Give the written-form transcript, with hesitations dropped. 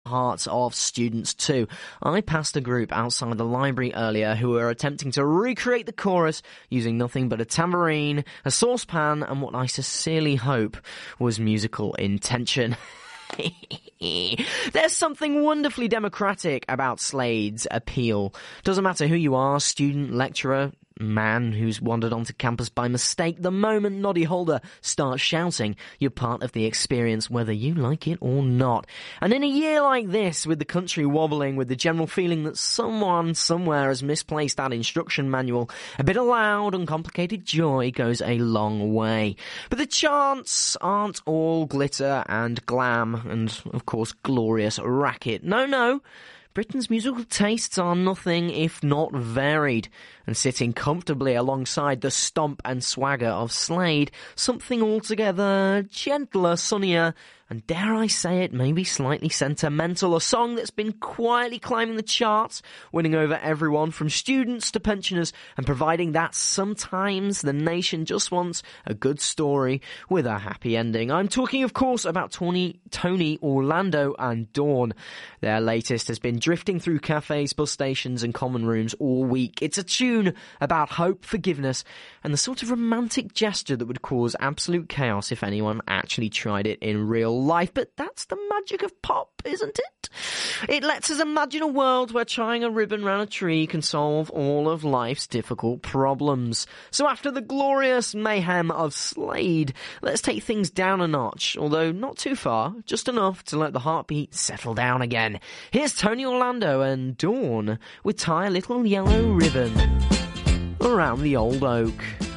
hearts of students too. I passed a group outside the library earlier who were attempting to recreate the chorus using nothing but a tambourine, a saucepan, and what I sincerely hope was musical intention. There's something wonderfully democratic about Slade's appeal. Doesn't matter who you are, student, lecturer, man who's wandered onto campus by mistake, the moment Noddy Holder starts shouting, you're part of the experience whether you like it or not. And in a year like this, with the country wobbling, with the general feeling that someone somewhere has misplaced that instruction manual, a bit of loud, uncomplicated joy goes a long way. But the chants aren't all glitter and glam and, of course, glorious racket. No. Britain's musical tastes are nothing if not varied, and sitting comfortably alongside the stomp and swagger of Slade, something altogether gentler, sunnier, and dare I say it, maybe slightly sentimental, a song that's been quietly climbing the charts, winning over everyone from students to pensioners, and providing that sometimes the nation just wants a good story with a happy ending. I'm talking, of course, about Tony, Orlando and Dawn. Their latest has been drifting through cafes, bus stations and common rooms all week. It's a tune about hope, forgiveness, and the sort of romantic gesture that would cause absolute chaos if anyone actually tried it in real life. But that's the magic of pop, isn't it? It lets us imagine a world where tying a ribbon round a tree can solve all of life's difficult problems. So after the glorious mayhem of Slade, let's take things down a notch, although not too far, just enough to let the heartbeat settle down again. Here's Tony Orlando and Dawn with Tie a Little Yellow Ribbon around the Old Oak.